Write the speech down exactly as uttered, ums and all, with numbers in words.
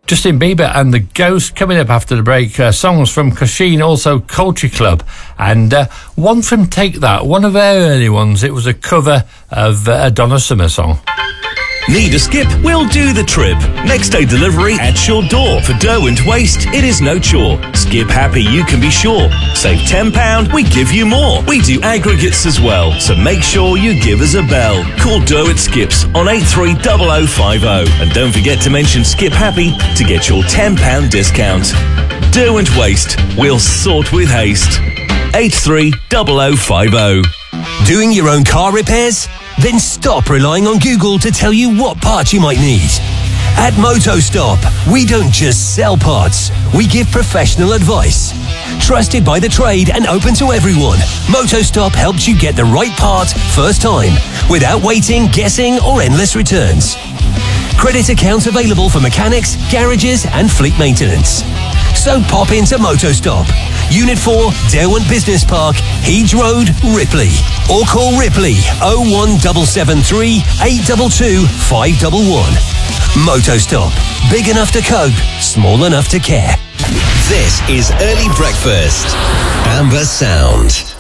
Justin Bieber and The Ghost coming up after the break. Uh, songs from Kosheen, also Culture Club. And uh, one from Take That, one of their early ones. It was a cover of uh, a Donna Summer song. Need a skip? We'll do the trip. Next day delivery at your door. For dough and waste, it is no chore. Skip happy, you can be sure. Save ten pounds, we give you more. We do aggregates as well, so make sure you give us a bell. Call Dough at Skips on eight three zero zero five zero. And don't forget to mention Skip Happy to get your ten pounds discount. Dough and waste, we'll sort with haste. eight three zero zero five zero. Doing your own car repairs? Then stop relying on Google to tell you what parts you might need. At MotoStop, we don't just sell parts, we give professional advice. Trusted by the trade and open to everyone, MotoStop helps you get the right part first time, without waiting, guessing or endless returns. Credit accounts available for mechanics, garages and fleet maintenance. So pop into MotoStop, Unit four, Derwent Business Park, Heeds Road, Ripley. Or call Ripley oh one seven seven three, eight two two, five one one. MotoStop. Big enough to cope, small enough to care. This is Early Breakfast. Amber Sound.